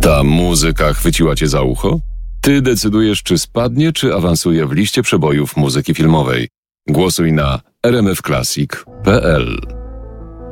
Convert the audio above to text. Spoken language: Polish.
Ta muzyka chwyciła cię za ucho? Ty decydujesz, czy spadnie, czy awansuje w liście przebojów muzyki filmowej. Głosuj na rmfclassic.pl.